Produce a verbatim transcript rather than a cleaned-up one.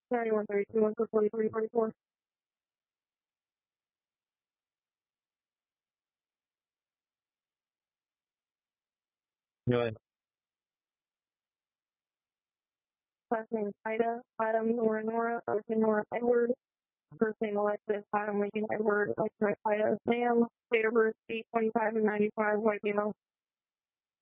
ninety-one thirty-two, one forty-three forty-four. Go ahead. Last name Ida, Adam, Nora, Nora, first name Nora, Edward, first name Alexis, Adam, Lincoln, Edward, Alexa, Ida, Sam, date of birth, eight twenty-five and ninety-five, white female.